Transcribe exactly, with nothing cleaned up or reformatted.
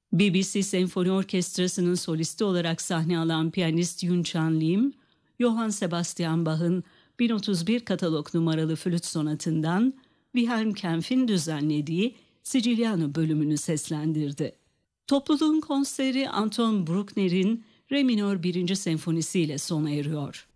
B B C Senfoni Orkestrası'nın solisti olarak sahne alan piyanist Yun Chan Lim, Johann Sebastian Bach'ın bin otuz bir katalog numaralı flüt sonatından Wilhelm Kempff'in düzenlediği Siciliano bölümünü seslendirdi. Topluluğun konseri Anton Bruckner'in Re minör birinci senfonisiyle sona eriyor.